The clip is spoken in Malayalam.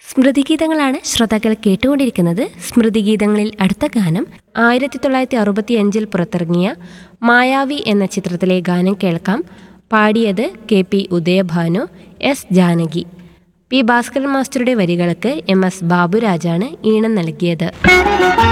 സ്മൃതിഗീതങ്ങളാണ് ശ്രോതാക്കൾ കേട്ടുകൊണ്ടിരിക്കുന്നത്. സ്മൃതിഗീതങ്ങളിൽ അടുത്ത ഗാനം 1965 പുറത്തിറങ്ങിയ മായാവി എന്ന ചിത്രത്തിലെ ഗാനം കേൾക്കാം. പാടിയത് KP Udayabhanu, S Janaki. P Bhaskaran മാസ്റ്ററുടെ വരികൾക്ക് MS ബാബുരാജാണ് ഈണം നൽകിയത്.